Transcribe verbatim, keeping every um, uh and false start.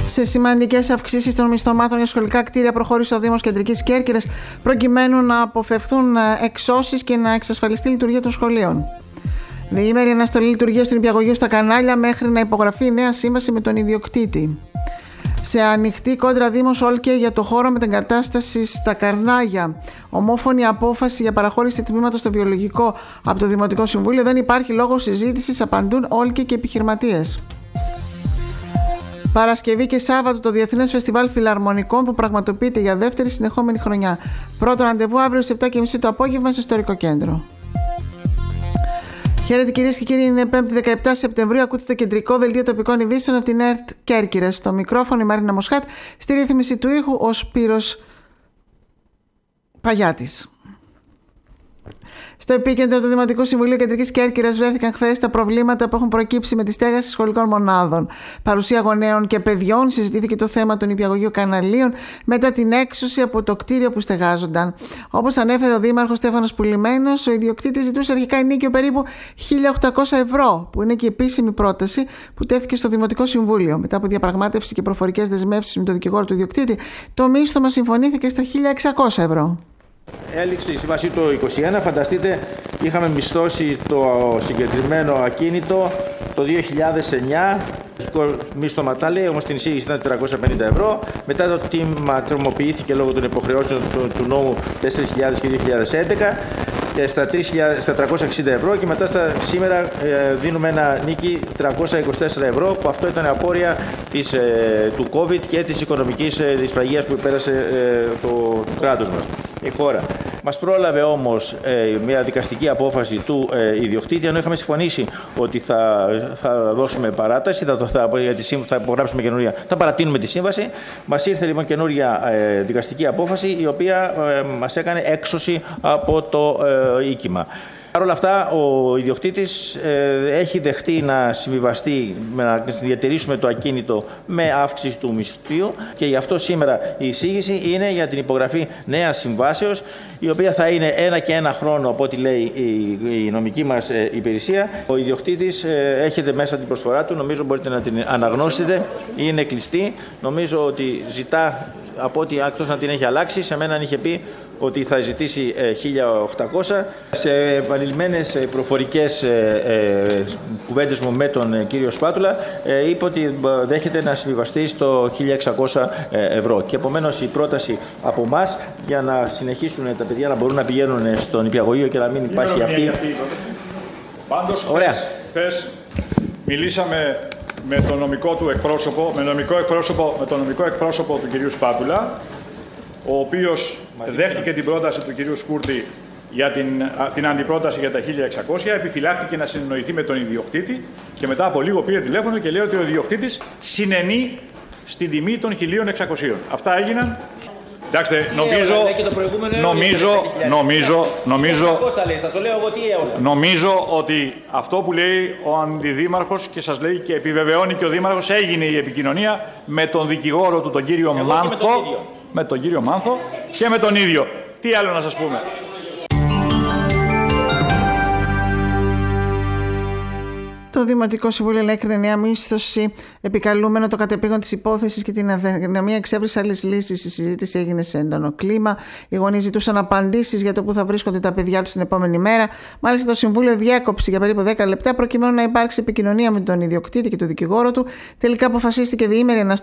Σε σημαντικές αυξήσεις των μισθωμάτων για σχολικά κτίρια προχώρησε ο Δήμος Κεντρικής Κέρκυρας προκειμένου να αποφευθούν εξώσεις και να εξασφαλιστεί η λειτουργία των σχολείων. Διήμερη αναστολή λειτουργίας του νηπιαγωγείου στα Κανάλια μέχρι να υπογραφεί η νέα σύμβαση με τον ιδιοκτήτη. Σε ανοιχτή κόντρα Δήμος Όλκε για το χώρο μετεγκατάστασης στα Καρνάγια. Ομόφωνη απόφαση για παραχώρηση τμήματος στο βιολογικό από το Δημοτικό Συμβούλιο. Δεν υπάρχει λόγος συζήτησης, απαντούν Όλκε και επιχειρηματίες. Παρασκευή και Σάββατο το Διεθνές Φεστιβάλ Φιλαρμονικών που πραγματοποιείται για δεύτερη συνεχόμενη χρονιά. Πρώτο ραντεβού αύριο στις επτά και μισή το απόγευμα στο Ιστορικό Κέντρο. Χαίρετε κυρίες και κύριοι, είναι πέμπτη δεκαεπτά Σεπτεμβρίου. Ακούτε το κεντρικό δελτίο τοπικών ειδήσεων από την ΕΡΤ Κέρκυρας. Στο μικρόφωνο η Μαρίνα Μοσχάτ, στη ρύθμιση του ήχου ο Σπύρος Παγιάτης. Στο επίκεντρο του Δημοτικού Συμβουλίου Κεντρικής Κέρκυρας βρέθηκαν χθες τα προβλήματα που έχουν προκύψει με τη στέγαση σχολικών μονάδων. Παρουσία γονέων και παιδιών, συζητήθηκε το θέμα των νηπιαγωγείων Καναλίων μετά την έξωση από το κτίριο που στεγάζονταν. Όπως ανέφερε ο Δήμαρχος Στέφανος Πουλημένος, ο ιδιοκτήτης ζητούσε αρχικά ενίκιο περίπου χίλια οκτακόσια ευρώ, που είναι και η επίσημη πρόταση που τέθηκε στο Δημοτικό Συμβούλιο. Μετά από διαπραγμάτευση και προφορικές δεσμεύσεις με τον δικηγόρο του ιδιοκτήτη, το μίσθωμα συμφωνήθηκε στα χίλια εξακόσια ευρώ. Έληξε η σύμβαση το είκοσι ένα, φανταστείτε, είχαμε μισθώσει το συγκεκριμένο ακίνητο το δύο χιλιάδες εννιά, το μίσθωμα τα λέει, όμως στην εισήγηση ήταν τετρακόσια πενήντα ευρώ, μετά το τίμημα τρομοποιήθηκε λόγω των υποχρεώσεων του, του νόμου τέσσερις χιλιάδες και δύο χιλιάδες έντεκα στα, στα τριακόσια εξήντα ευρώ και μετά στα, σήμερα ε, δίνουμε ένα νίκη τριακόσια είκοσι τέσσερα ευρώ, που αυτό ήταν απόρρια της, ε, του COVID και της οικονομικής ε, δυσπραγίας που υπέρασε ε, το, το κράτος μας, η χώρα. Μας πρόλαβε όμως ε, μια δικαστική απόφαση του ε, ιδιοκτήτη, ενώ είχαμε συμφωνήσει ότι θα, θα δώσουμε παράταση, θα, θα, θα υπογράψουμε καινούρια, θα παρατείνουμε τη σύμβαση. Μας ήρθε λοιπόν καινούρια ε, δικαστική απόφαση, η οποία ε, μας έκανε έξωση από το ε, οίκημα. Παρ' όλα αυτά, ο ιδιοκτήτης ε, έχει δεχτεί να συμβιβαστεί, να διατηρήσουμε το ακίνητο με αύξηση του μισθού και γι' αυτό σήμερα η εισήγηση είναι για την υπογραφή νέας συμβάσεως, η οποία θα είναι ένα και ένα χρόνο από ό,τι λέει η, η νομική μας ε, υπηρεσία. Ο ιδιοκτήτης ε, έχετε μέσα την προσφορά του, νομίζω μπορείτε να την αναγνώσετε, είναι κλειστή. Νομίζω ότι ζητά, από ό,τι εκτός να την έχει αλλάξει, σε μένα είχε πει ότι θα ζητήσει ε, χίλια οκτακόσια. Σε επανειλημμένες προφορικές ε, ε, κουβέντες μου με τον ε, κύριο Σπάτουλα, ε, είπε ότι δέχεται να συμβιβαστεί στο χίλια εξακόσια ευρώ. Και επομένως η πρόταση από εμάς για να συνεχίσουν τα παιδιά να μπορούν να πηγαίνουν στο νηπιαγωγείο και να μην υπάρχει αυτή. Πάντως, χθες, χθες μιλήσαμε με τον νομικό του εκπρόσωπο, με, νομικό εκπρόσωπο, με τον νομικό εκπρόσωπο του κυρίου Σπάτουλα, ο οποίος δέχτηκε την πρόταση του κυρίου Σκούρτη για την, την αντιπρόταση για τα χίλια εξακόσια, επιφυλάχθηκε να συνεννοηθεί με τον ιδιοκτήτη και μετά από λίγο πήρε τηλέφωνο και λέει ότι ο ιδιοκτήτης συνενεί στην τιμή των χίλια εξακοσίων. Αυτά έγιναν. Κοιτάξτε, νομίζω, νομίζω, νομίζω, νομίζω, νομίζω ότι αυτό που λέει ο αντιδήμαρχος και σας λέει και επιβεβαιώνει και ο δήμαρχος, έγινε η επικοινωνία με τον δικηγόρο του, τον κύριο Μάνθο, με τον κύριο Μάνθο και με τον ίδιο. Τι άλλο να σας πούμε. Το Δημοτικό Συμβούλιο έκρινε νέα μίσθωση επικαλούμενο το κατεπήγον της υπόθεσης και την αδυναμία εξέβριση άλλης λύσης. Η συζήτηση έγινε σε έντονο κλίμα. Οι γονείς ζητούσαν απαντήσεις για το που θα βρίσκονται τα παιδιά τους την επόμενη μέρα. Μάλιστα, το Συμβούλιο διέκοψε για περίπου δέκα λεπτά προκειμένου να υπάρξει επικοινωνία με τον ιδιοκτήτη και τον δικηγόρο του. Τελικά αποφασίστηκε διήμερη αναστολή